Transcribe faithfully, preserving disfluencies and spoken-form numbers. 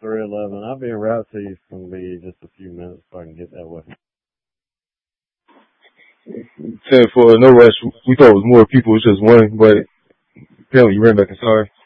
three eleven. I'll be in route to you. It's going to be just a few minutes if I can get that way. ten for no rush. We thought it was more people. It's just one, but apparently you ran back inside.